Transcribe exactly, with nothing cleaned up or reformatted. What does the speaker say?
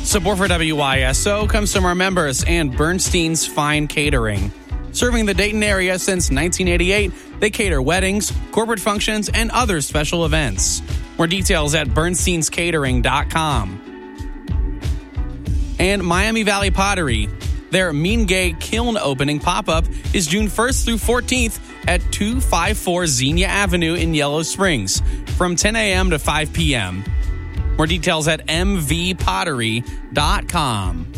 Support for W Y S O comes from our members and Bernstein's Fine Catering. Serving the Dayton area since nineteen eighty-eight, they cater weddings, corporate functions, and other special events. More details at bernsteins catering dot com. And Miami Valley Pottery. Their Mean Gay Kiln opening pop-up is June first through fourteenth at two fifty-four Xenia Avenue in Yellow Springs from ten a.m. to five p.m. More details at m v pottery dot com.